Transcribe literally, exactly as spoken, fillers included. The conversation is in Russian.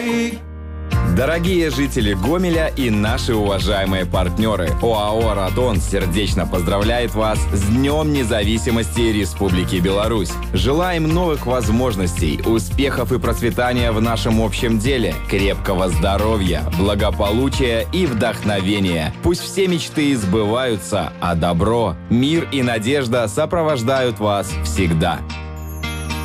Дорогие жители Гомеля и наши уважаемые партнеры, ОАО «Радон» сердечно поздравляет вас с Днем независимости Республики Беларусь. Желаем новых возможностей, успехов и процветания в нашем общем деле, крепкого здоровья, благополучия и вдохновения. Пусть все мечты сбываются, а добро, мир и надежда сопровождают вас всегда.